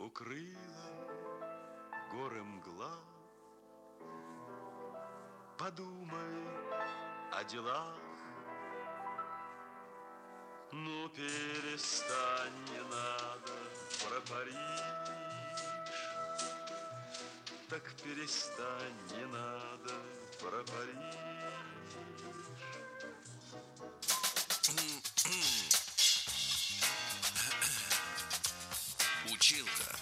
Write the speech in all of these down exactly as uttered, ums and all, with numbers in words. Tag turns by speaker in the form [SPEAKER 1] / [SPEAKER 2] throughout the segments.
[SPEAKER 1] укрыла горы мгла. Подумай о делах, ну перестань, не надо про Париж. Так перестань, не надо про Париж.
[SPEAKER 2] Училка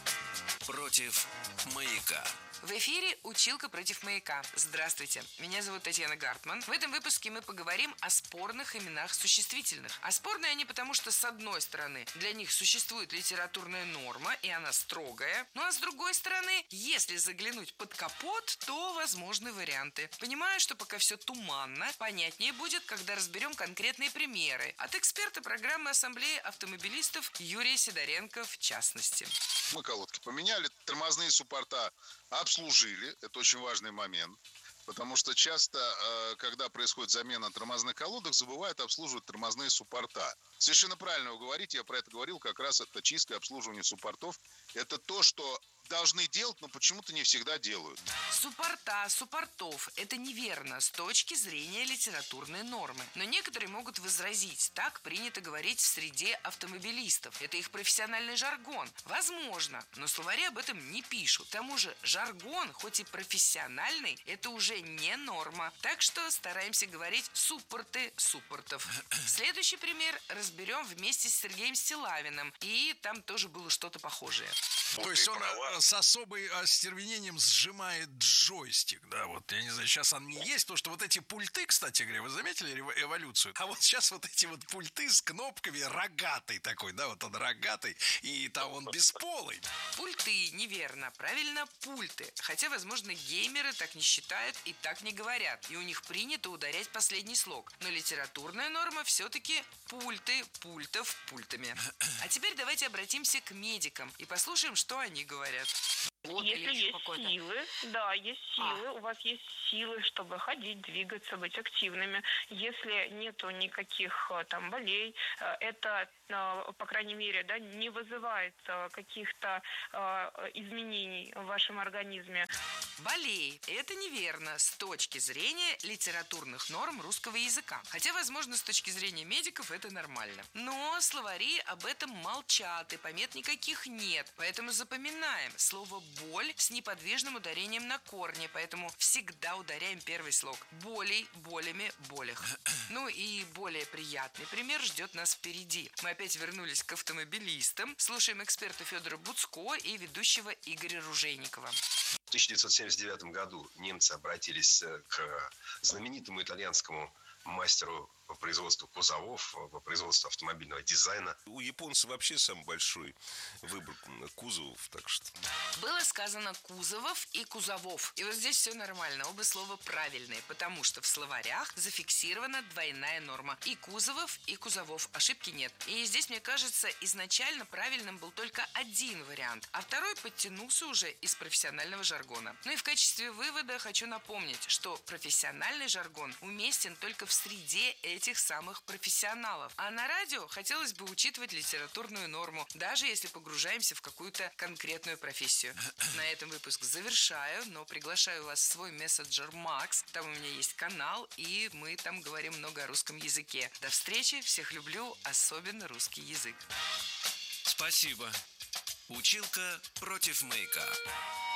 [SPEAKER 2] против маяка.
[SPEAKER 3] В эфире «Училка против маяка». Здравствуйте, меня зовут Татьяна Гартман. В этом выпуске мы поговорим о спорных именах существительных. А спорные они потому, что с одной стороны для них существует литературная норма, и она строгая. Ну а с другой стороны, если заглянуть под капот, то возможны варианты. Понимаю, что пока все туманно, понятнее будет, когда разберем конкретные примеры. От эксперта программы Ассамблеи автомобилистов Юрия Сидоренко в частности.
[SPEAKER 4] Мы колодки поменяли, тормозные суппорта обслужили. Это очень важный момент. Потому что часто, когда происходит замена тормозных колодок, забывают обслуживать тормозные суппорта. Совершенно правильно вы говорите, я про это говорил, как раз это чистое обслуживание суппортов. Это то, что должны делать, но почему-то не всегда делают.
[SPEAKER 3] Суппорта, суппортов – это неверно с точки зрения литературной нормы. Но некоторые могут возразить, так принято говорить в среде автомобилистов. Это их профессиональный жаргон. Возможно, но словари об этом не пишут. К тому же жаргон, хоть и профессиональный, это уже не норма. Так что стараемся говорить суппорты суппортов. Следующий пример разберем вместе с Сергеем Стилавиным. И там тоже было что-то похожее.
[SPEAKER 5] То есть он с особым остервенением сжимает джойстик, да, вот, я не знаю, сейчас он не есть, потому что вот эти пульты, кстати говоря, вы заметили эволюцию? А вот сейчас вот эти вот пульты с кнопками, рогатый такой, да, вот он рогатый, и там он бесполый.
[SPEAKER 3] Пульты, неверно, правильно, пульты. Хотя, возможно, геймеры так не считают и так не говорят, и у них принято ударять последний слог. Но литературная норма все-таки пульты, пультов, пультами. А теперь давайте обратимся к медикам и послушаем, что они говорят.
[SPEAKER 6] Вот, если есть какой-то. силы, да, есть силы, а. у вас есть силы, чтобы ходить, двигаться, быть активными. Если нету никаких там болей, это, по крайней мере, да, не вызывает каких-то изменений в вашем организме.
[SPEAKER 3] Болей – это неверно с точки зрения литературных норм русского языка. Хотя, возможно, с точки зрения медиков это нормально. Но словари об этом молчат, и помет никаких нет. Поэтому запоминаем слово «боль» с неподвижным ударением на корне. Поэтому всегда ударяем первый слог. Болей, болями, болях. Ну и более приятный пример ждет нас впереди. Мы опять вернулись к автомобилистам. Слушаем эксперта Федора Буцко и ведущего Игоря Ружейникова.
[SPEAKER 7] В тысяча девятьсот семьдесят девятом году немцы обратились к знаменитому итальянскому мастеру по производству кузовов, по производству автомобильного дизайна.
[SPEAKER 8] У японцев вообще самый большой выбор кузовов, так что...
[SPEAKER 3] Было сказано кузовов и кузовов. И вот здесь все нормально, оба слова правильные, потому что в словарях зафиксирована двойная норма. И кузовов, и кузовов. Ошибки нет. И здесь, мне кажется, изначально правильным был только один вариант, а второй подтянулся уже из профессионального жаргона. Ну и в качестве вывода хочу напомнить, что профессиональный жаргон уместен только в среде этих самых профессионалов. А на радио хотелось бы учитывать литературную норму, даже если погружаемся в какую-то конкретную профессию. На этом выпуск завершаю, но приглашаю вас в свой мессенджер Макс. Там у меня есть канал, и мы там говорим много о русском языке. До встречи, всех люблю, особенно русский язык.
[SPEAKER 2] Спасибо. Училка против маяка.